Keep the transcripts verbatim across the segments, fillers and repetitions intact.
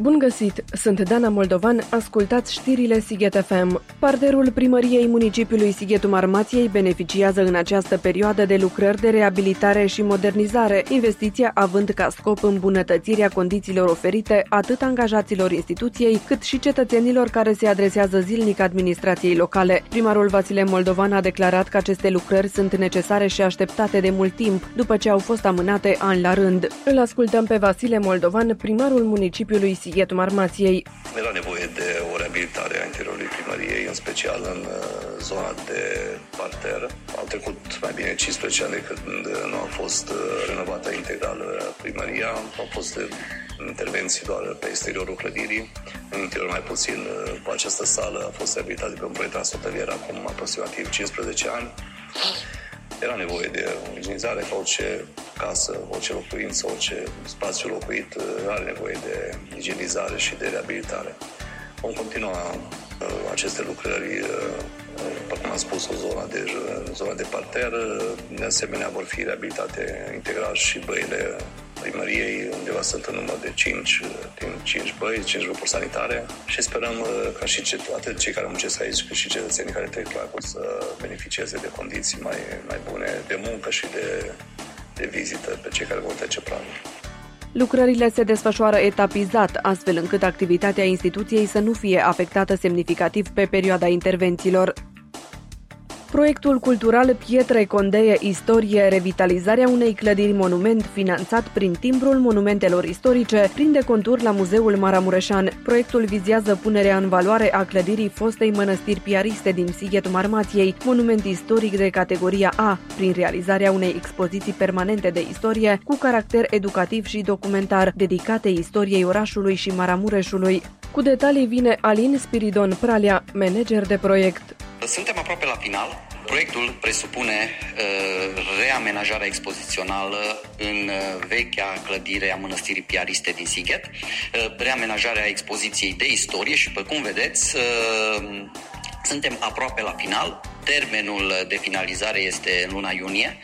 Bun găsit! Sunt Dana Moldovan, ascultați știrile Sighet F M. Parterul primăriei municipiului Sighetul Marmației beneficiază în această perioadă de lucrări de reabilitare și modernizare, investiția având ca scop îmbunătățirea condițiilor oferite atât angajaților instituției, cât și cetățenilor care se adresează zilnic administrației locale. Primarul Vasile Moldovan a declarat că aceste lucrări sunt necesare și așteptate de mult timp, după ce au fost amânate ani la rând. Îl ascultăm pe Vasile Moldovan, primarul municipiului Sighetul Marmației. Era nevoie de o reabilitare a interiorului primăriei, în special în zona de parter. Au trecut mai bine cincisprezece ani de când nu a fost renovată integral primăria. Au fost intervenții doar pe exteriorul clădirii, în interior mai puțin. Această sală a fost reabilitată pe un proiect transfrontalier acum aproximativ cincisprezece ani. Era nevoie de o igienizare, ca orice casă, orice locuință, orice spațiu locuit are nevoie de igienizare și de reabilitare. Vom continua uh, aceste lucrări, uh, după cum am spus, în zona de, în zona de parter. De asemenea, vor fi reabilitate integral și băile primăriei, undeva sunt în număr de cinci băi, cinci grupuri sanitare și sperăm ca și ce, atât cei care muncesc aici, cât și cetățenii care trec la acolo să beneficieze de condiții mai, mai bune de muncă și de, de vizită pe cei care vor trece pragul. Lucrările se desfășoară etapizat, astfel încât activitatea instituției să nu fie afectată semnificativ pe perioada intervențiilor. Proiectul cultural Pietre Condee Istorie, revitalizarea unei clădiri monument finanțat prin timbrul monumentelor istorice, prinde contur la Muzeul Maramureșan. Proiectul vizează punerea în valoare a clădirii fostei mănăstiri piariste din Sighetul Marmației, monument istoric de categoria A, prin realizarea unei expoziții permanente de istorie cu caracter educativ și documentar, dedicate istoriei orașului și Maramureșului. Cu detalii vine Alin Spiridon Pralea, manager de proiect. Suntem aproape la final. Proiectul presupune uh, reamenajarea expozițională în uh, vechea clădire a mănăstirii piariste din Sighet, uh, reamenajarea expoziției de istorie și, pe cum vedeți, uh, suntem aproape la final. Termenul de finalizare este în luna iunie,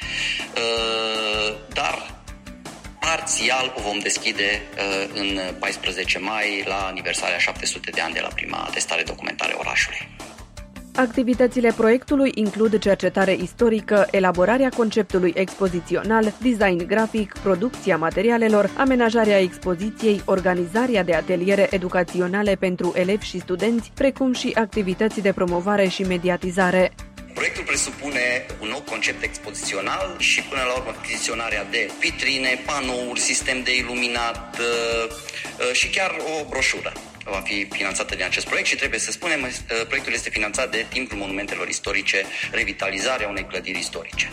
uh, dar parțial o vom deschide uh, în paisprezece mai, la aniversarea șapte sute de ani de la prima atestare documentare orașului. Activitățile proiectului includ cercetare istorică, elaborarea conceptului expozițional, design grafic, producția materialelor, amenajarea expoziției, organizarea de ateliere educaționale pentru elevi și studenți, precum și activități de promovare și mediatizare. Proiectul presupune un nou concept expozițional și, până la urmă, achiziționarea de vitrine, panouri, sistem de iluminat și chiar o broșură va fi finanțată din acest proiect și trebuie să spunem, proiectul este finanțat de Timbrul Monumentelor Istorice, revitalizarea unei clădiri istorice.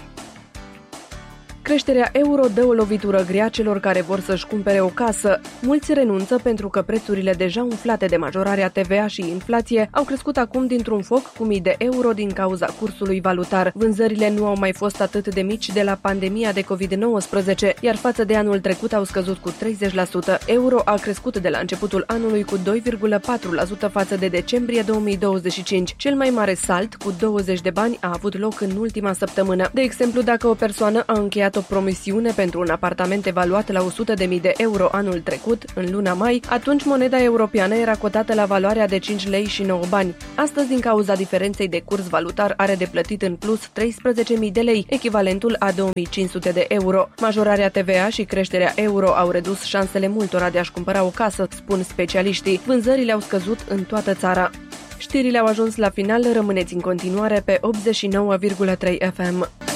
Creșterea euro dă o lovitură grea celor care vor să-și cumpere o casă. Mulți renunță pentru că prețurile deja umflate de majorarea T V A și inflație au crescut acum dintr-un foc cu mii de euro din cauza cursului valutar. Vânzările nu au mai fost atât de mici de la pandemia de covid nouăsprezece, iar față de anul trecut au scăzut cu treizeci la sută. Euro a crescut de la începutul anului cu doi virgulă patru la sută față de decembrie două mii douăzeci și cinci. Cel mai mare salt, cu douăzeci de bani, a avut loc în ultima săptămână. De exemplu, dacă o persoană a încheiat o promisiune pentru un apartament evaluat la o sută de mii de euro anul trecut, în luna mai, atunci moneda europeană era cotată la valoarea de cinci lei și nouă bani. Astăzi, din cauza diferenței de curs valutar, are de plătit în plus treisprezece mii de lei, echivalentul a două mii cinci sute de euro. Majorarea T V A și creșterea euro au redus șansele multora de a-și cumpăra o casă, spun specialiștii. Vânzările au scăzut în toată țara. Știrile au ajuns la final, rămâneți în continuare pe optzeci și nouă virgulă trei F M.